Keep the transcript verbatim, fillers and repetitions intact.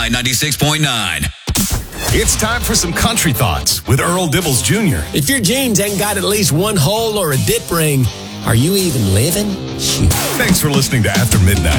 Midnight ninety-six point nine. It's time for some country thoughts with Earl Dibbles Junior If your jeans ain't got at least one hole or a dip ring, are you even living? Shoot. Thanks for listening to After Midnight.